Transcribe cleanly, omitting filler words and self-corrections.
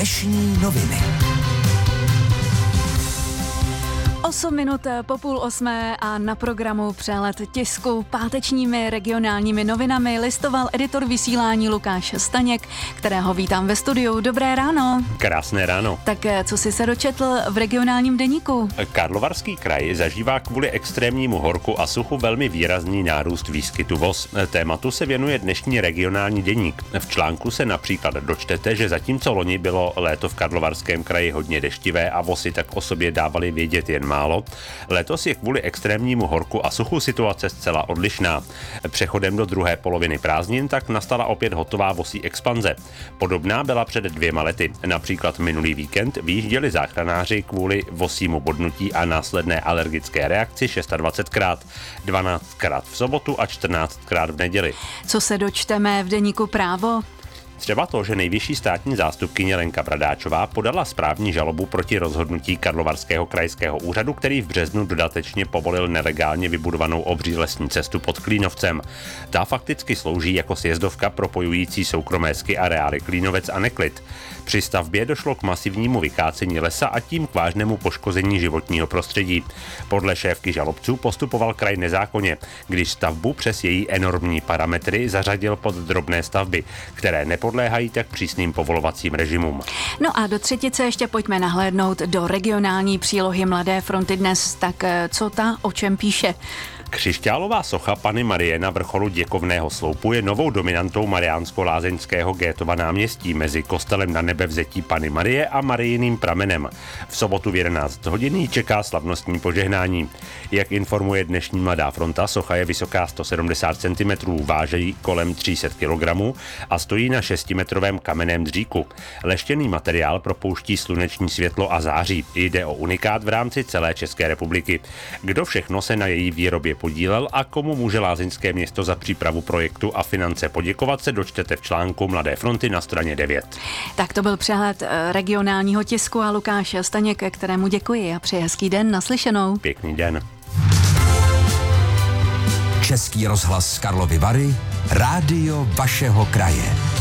Dnešní noviny. 8 minut po 7:30 a na programu přehled tisku pátečními regionálními novinami listoval editor vysílání Lukáš Staněk, kterého vítám ve studiu. Dobré ráno. Krásné ráno. Tak co jsi se dočetl v regionálním deníku? Karlovarský kraj zažívá kvůli extrémnímu horku a suchu velmi výrazný nárůst výskytu vos. Tématu se věnuje dnešní regionální deník. V článku se například dočtete, že zatímco loni bylo léto v Karlovarském kraji hodně deštivé a vosy tak o sobě dávaly vědět jen málo, letos je kvůli extrémnímu horku a suchu situace zcela odlišná. Přechodem do druhé poloviny prázdnin tak nastala opět hotová vosí expanze. Podobná byla před 2 lety. Například minulý víkend vyjížděli záchranáři kvůli vosímu bodnutí a následné alergické reakci 26krát, 12krát v sobotu a 14krát v neděli. Co se dočteme v deníku Právo? Třeba to, že nejvyšší státní zástupkyně Lenka Bradáčová podala správní žalobu proti rozhodnutí Karlovarského krajského úřadu, který v březnu dodatečně povolil nelegálně vybudovanou obří lesní cestu pod Klínovcem. Ta fakticky slouží jako sjezdovka propojující soukromé ski areály Klínovec a Neklid. Při stavbě došlo k masivnímu vykácení lesa a tím k vážnému poškození životního prostředí. Podle šéfky žalobců postupoval kraj nezákonně, když stavbu přes její enormní parametry zařadil pod drobné stavby, které nepodléhají tak přísným povolovacím režimům. No a do třetice ještě pojďme nahlédnout do regionální přílohy Mladé fronty dnes. Tak co ta o čem píše? Křišťálová socha Panny Marie na vrcholu Děkovného sloupu je novou dominantou mariánsko-lázeňského Gétova náměstí mezi kostelem Na nebevzetí Panny Marie a Marijiným pramenem. V sobotu v 11 hodin ji čeká slavnostní požehnání. Jak informuje dnešní Mladá fronta, socha je vysoká 170 cm, váží kolem 300 kg a stojí na 6metrovém kamenném dříku. Leštěný materiál propouští sluneční světlo a září. Jde o unikát v rámci celé České republiky. Kdo všechno se na její výrobě podílel a komu může lázeňské město za přípravu projektu a finance poděkovat, se dočtete v článku Mladé fronty na straně 9. Tak to byl přehled regionálního tisku a Lukáš Staněk, kterému děkuji a přeji hezký den, naslyšenou. Pěkný den. Český rozhlas Karlovy Vary, rádio vašeho kraje.